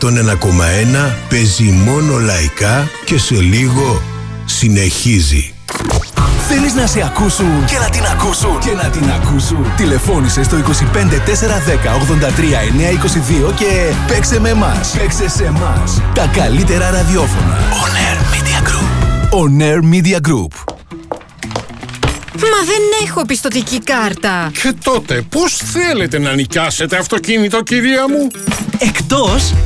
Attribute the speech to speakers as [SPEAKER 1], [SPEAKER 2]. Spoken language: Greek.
[SPEAKER 1] 101,1 παίζει μόνο λαϊκά και σε λίγο συνεχίζει.
[SPEAKER 2] Θέλεις να σε ακούσουν και να την ακούσουν και να την ακούσουν? Τηλεφώνησε στο 25 410 83 922 και παίξε με εμάς. Παίξε σε εμάς. Τα καλύτερα ραδιόφωνα. On Air Media Group. On Air Media Group.
[SPEAKER 3] Μα δεν έχω πιστωτική κάρτα.
[SPEAKER 4] Και τότε πώς θέλετε να νοικιάσετε αυτοκίνητο, κυρία μου?
[SPEAKER 2] Εκτός